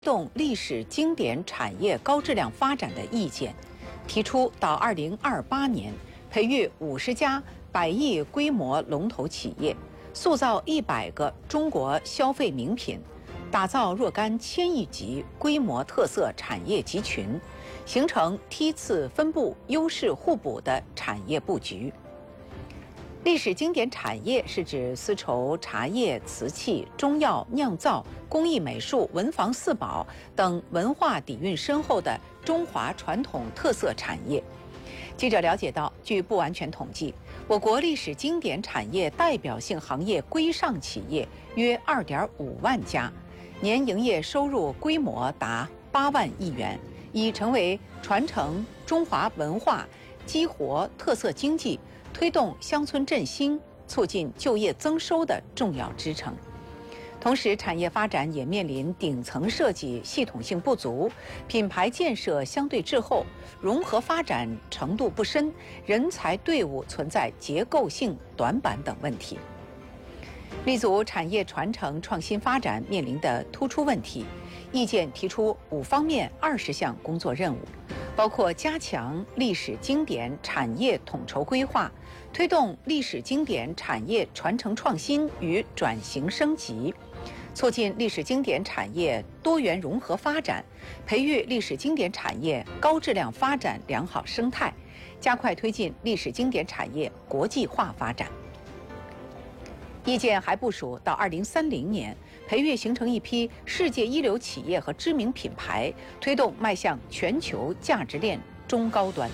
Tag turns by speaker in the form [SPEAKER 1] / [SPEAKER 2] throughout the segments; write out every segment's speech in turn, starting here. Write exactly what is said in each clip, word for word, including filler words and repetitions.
[SPEAKER 1] 动历史经典产业高质量发展的意见，提出到二零二八年培育五十家百亿规模龙头企业，塑造一百个中国消费名品，打造若干千亿级规模特色产业集群，形成梯次分布、优势互补的产业布局。历史经典产业是指丝绸、茶叶、瓷器、中药、酿造、工艺美术、文房四宝等文化底蕴深厚的中华传统特色产业。记者了解到，据不完全统计，我国历史经典产业代表性行业规上企业约二点五万家，年营业收入规模达八万亿元，已成为传承中华文化、激活特色经济、推动乡村振兴、促进就业增收的重要支撑。同时，产业发展也面临顶层设计系统性不足、品牌建设相对滞后、融合发展程度不深、人才队伍存在结构性短板等问题。立足产业传承创新发展面临的突出问题，意见提出五方面二十项工作任务，包括加强历史经典产业统筹规划，推动历史经典产业传承创新与转型升级，促进历史经典产业多元融合发展，培育历史经典产业高质量发展良好生态，加快推进历史经典产业国际化发展。意见还部署到二零三零年，培育形成一批世界一流企业和知名品牌，推动迈向全球价值链中高端。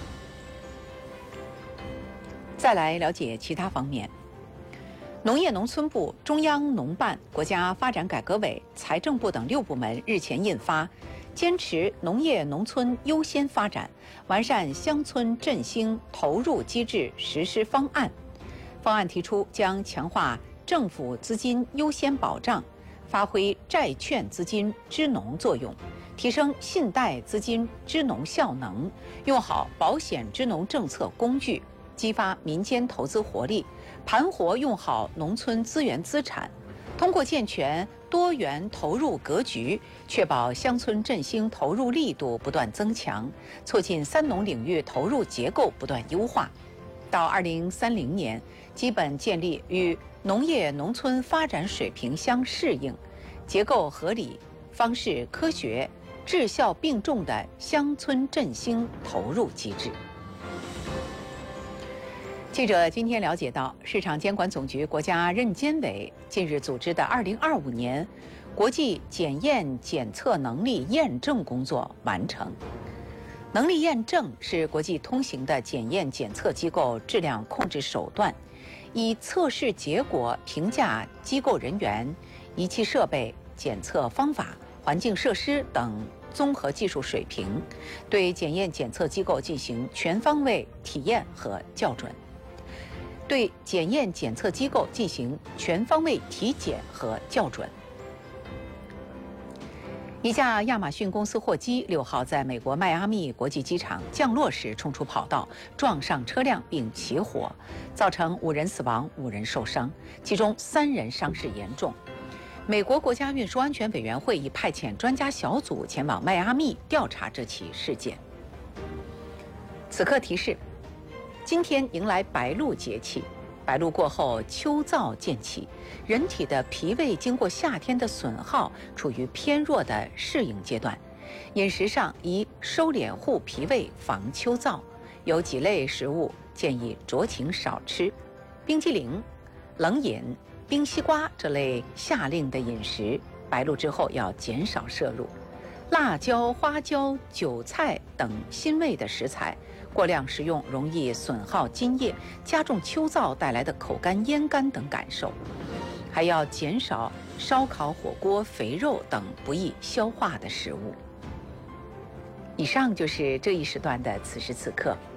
[SPEAKER 1] 再来了解其他方面。农业农村部、中央农办、国家发展改革委、财政部等六部门日前印发《坚持农业农村优先发展，完善乡村振兴投入机制实施方案》。方案提出，将强化政府资金优先保障，发挥债券资金支农作用，提升信贷资金支农效能，用好保险支农政策工具，激发民间投资活力，盘活用好农村资源资产，通过健全多元投入格局，确保乡村振兴投入力度不断增强，促进三农领域投入结构不断优化。到二零三零年，基本建立与农业农村发展水平相适应、结构合理、方式科学、质效并重的乡村振兴投入机制。记者今天了解到，市场监管总局国家认监委近日组织的二零二五年国际检验检测能力验证工作完成。能力验证是国际通行的检验检测机构质量控制手段，以测试结果评价机构人员、仪器设备、检测方法、环境设施等综合技术水平，对检验检测机构进行全方位体验和校准，对检验检测机构进行全方位体检和校准。一架亚马逊公司货机六号在美国迈阿密国际机场降落时冲出跑道，撞上车辆并起火，造成五人死亡、五人受伤，其中三人伤势严重。美国国家运输安全委员会已派遣专家小组前往迈阿密调查这起事件。此刻提示：今天迎来白露节气。白露过后，秋燥渐起，人体的脾胃经过夏天的损耗，处于偏弱的适应阶段。饮食上宜收敛护脾胃，防秋燥。有几类食物建议酌情少吃，冰激凌、冷饮、冰西瓜这类夏令的饮食，白露之后要减少摄入。辣椒、花椒、韭菜等辛味的食材，过量食用容易损耗津液，加重秋燥带来的口干、咽干等感受。还要减少烧烤、火锅、肥肉等不易消化的食物。以上就是这一时段的此时此刻。